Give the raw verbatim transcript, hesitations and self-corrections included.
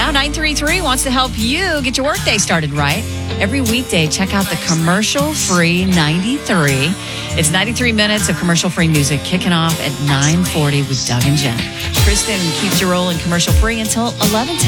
Now, nine three three wants to help you get your workday started right. Every weekday, check out the commercial-free ninety-three. It's ninety-three minutes of commercial-free music kicking off at nine forty with Doug and Jen. Kristen keeps you rolling commercial-free until eleven ten.